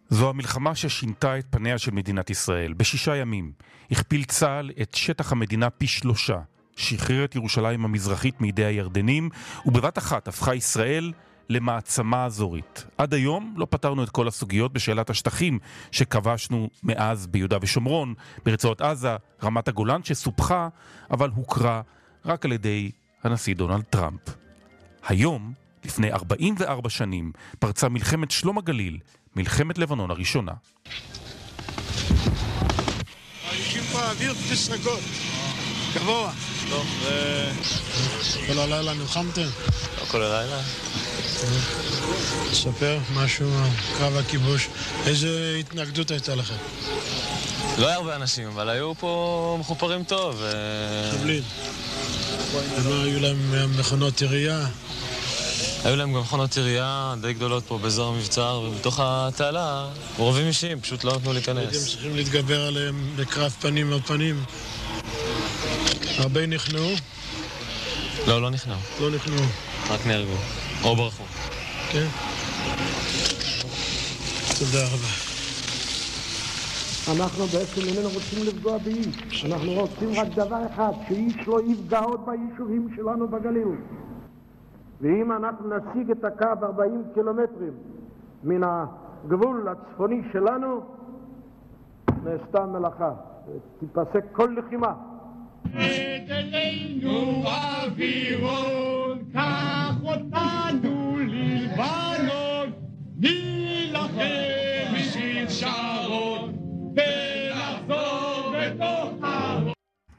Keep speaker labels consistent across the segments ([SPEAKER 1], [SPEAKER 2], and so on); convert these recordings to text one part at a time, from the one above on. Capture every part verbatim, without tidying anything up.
[SPEAKER 1] זו המלחמה ששינתה את פניה של מדינת ישראל. בשישה ימים הכפיל צה"ל את שטח המדינה פי שלושה, שחרר את ירושלים המזרחית מידי הירדנים, ובבת אחת הפכה ישראל למעצמה אזורית. עד היום לא פתרנו את כל הסוגיות בשאלת השטחים שכבשנו מאז ביהודה ושומרון, ברצועת עזה, רמת הגולן שסופחה, אבל הוכרה רק על ידי הנשיא דונלד טראמפ. היום, לפני ארבעים וארבע שנים, פרצה מלחמת שלום הגליל, מלחמת לבנון הראשונה.
[SPEAKER 2] מרגישים פה אוויר תסרגות, גבוה.
[SPEAKER 3] טוב, ו...
[SPEAKER 2] כל הלילה נלחמתם?
[SPEAKER 3] לא כל הלילה.
[SPEAKER 2] תספר משהו קרב הכיבוש. איזה התנגדות הייתה לכם?
[SPEAKER 3] לא היה הרבה אנשים, אבל היו פה מחופרים טוב.
[SPEAKER 2] חבלים. ומה, היו להם מכונות ירייה?
[SPEAKER 3] היו להם גם מכונות ירייה די גדולות פה באזור המבצר, ובתוך התעלה רובים אישיים, פשוט לא נתנו להיכנס.
[SPEAKER 2] הייתם צריכים להתגבר עליהם בקרב פנים על פנים. הרבה נכנעו?
[SPEAKER 3] לא, לא נכנעו.
[SPEAKER 2] לא נכנעו.
[SPEAKER 3] רק נהרגו. או ברחו.
[SPEAKER 2] כן. תודה רבה.
[SPEAKER 4] אנחנו בעצם איננו רוצים לפגוע באיש. אנחנו רוצים רק דבר אחד, שאיש לא יפגע עוד ביישובים שלנו בגליל. ואם אנחנו נשיג את הקו ארבעים קילומטרים מן הגבול הצפוני שלנו, נעשתה מלאכה. תיפסק כל לחימה.
[SPEAKER 5] אלינו אווירון, קח אותנו לבנון, נילחם בשביל שרון, ונחזור בתוך ארון.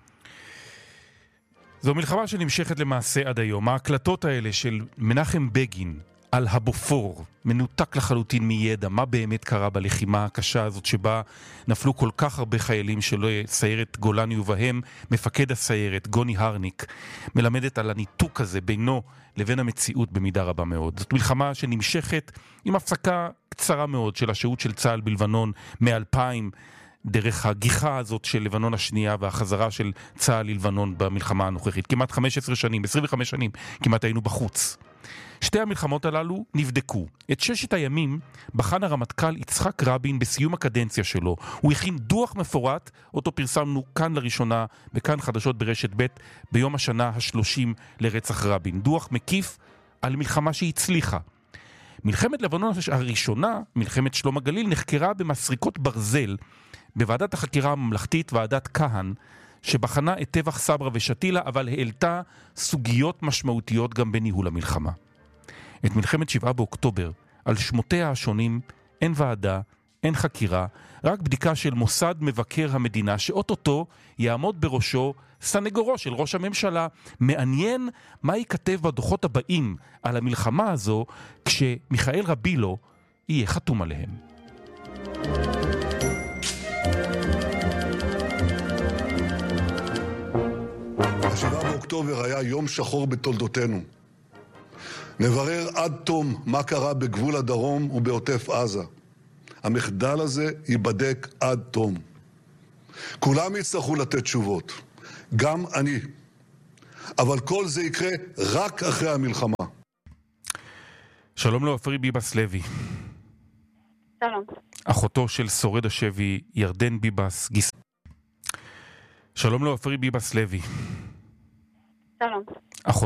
[SPEAKER 1] זו מלחמה שנמשכת למעשה עד היום. ההקלטות האלה של מנחם בגין על הבופור, מנותק לחלוטין מידע, מה באמת קרה בלחימה הקשה הזאת שבה נפלו כל כך הרבה חיילים שלא סיירת גולני ובהם מפקד הסיירת, גוני הרניק, מלמדת על הניתוק הזה בינו לבין המציאות במידה רבה מאוד. זאת מלחמה שנמשכת עם הפסקה קצרה מאוד של השהות של צה"ל בלבנון מ-אלפיים, דרך הגיחה הזאת של לבנון השנייה והחזרה של צה"ל ללבנון במלחמה הנוכחית. כמעט חמש עשרה שנים, עשרים וחמש שנים, כמעט היינו בחוץ. שתי המלחמות הללו נבדקו. את ששת הימים בחן הרמטכ"ל יצחק רבין בסיום הקדנציה שלו. הוא הכין דוח מפורט, אותו פרסמנו כאן לראשונה, בכאן חדשות ברשת ב' ביום השנה השלושים לרצח רבין. דוח מקיף על מלחמה שהצליחה. מלחמת לבנון הראשונה, מלחמת שלום הגליל, נחקרה במסריקות ברזל בוועדת החקירה הממלכתית, ועדת כהן, שבחנה את טבח סברה ושתילה, אבל העלתה סוגיות משמעותיות גם בניהול המלחמה. את מלחמת שבעה באוקטובר, על שמותיה השונים, אין ועדה, אין חקירה, רק בדיקה של מוסד מבקר המדינה, שאוטוטו יעמוד בראשו סנגורו של ראש הממשלה. מעניין מה ייכתב בדוחות הבאים על המלחמה הזו, כשמיכאל רבילו יהיה חתום עליהם.
[SPEAKER 6] השבעה באוקטובר היה יום שחור בתולדותינו. נברר עד תום מה קרה בגבול הדרום ובעוטף עזה. המחדל הזה ייבדק עד תום. כולם יצטרכו לתת תשובות, גם אני. אבל כל זה יקרה רק אחרי המלחמה.
[SPEAKER 1] שלום לעופרי ביבס לוי.
[SPEAKER 7] שלום.
[SPEAKER 1] אחותו של שורד השבי ירדן ביבס גיס. שלום לעופרי ביבס לוי.
[SPEAKER 7] שלום.